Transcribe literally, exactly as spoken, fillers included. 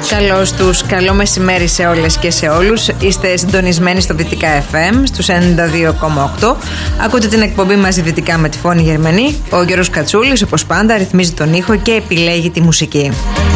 Καλώς τους, καλό μεσημέρι σε όλες και σε όλους. Είστε συντονισμένοι στο Δυτικά εφ εμ στους ενενήντα δύο κόμμα οκτώ. Ακούτε την εκπομπή μαζί Δυτικά με τη Φωνή Γερμανή. Ο Γιώργος Κατσούλης, όπως πάντα, ρυθμίζει τον ήχο και επιλέγει τη μουσική.